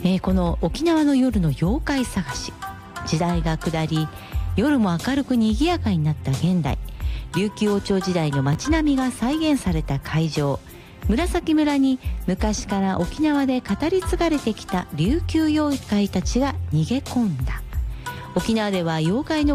この沖縄の夜の妖怪探し、時代が下り夜も明るく賑やかになった現代、琉球王朝時代の街並みが再現された会場、紫村に昔から沖縄で語り継がれてきた琉球妖怪たちが逃げ込んだ。沖縄では妖怪の